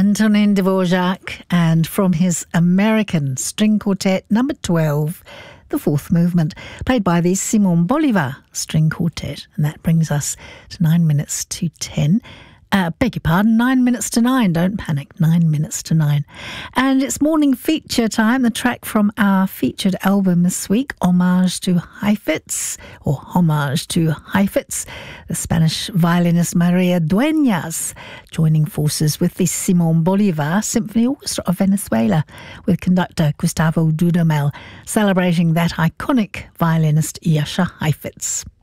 Antonin Dvorak, and from his American String Quartet number 12, the fourth movement, played by the Simon Bolivar String Quartet. And that brings us to 9 minutes to 10. Beg your pardon, 9 minutes to 9. Don't panic, 9 minutes to 9. And it's morning feature time. The track from our featured album this week, Homage to Heifetz, the Spanish violinist Maria Dueñas, joining forces with the Simon Bolivar Symphony Orchestra of Venezuela, with conductor Gustavo Dudamel, celebrating that iconic violinist Jascha Heifetz.